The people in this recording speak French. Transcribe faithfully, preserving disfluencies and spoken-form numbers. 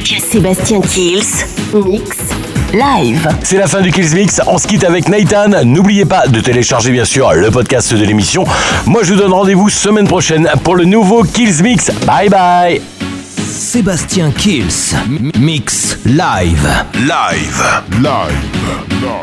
Sébastien Kills, mix live. C'est la fin du Kills Mix, on se quitte avec Nathan. N'oubliez pas de télécharger bien sûr le podcast de l'émission. Moi je vous donne rendez-vous semaine prochaine pour le nouveau Kills Mix. Bye bye. Sébastien Kills, mix live. Live. Live. Live.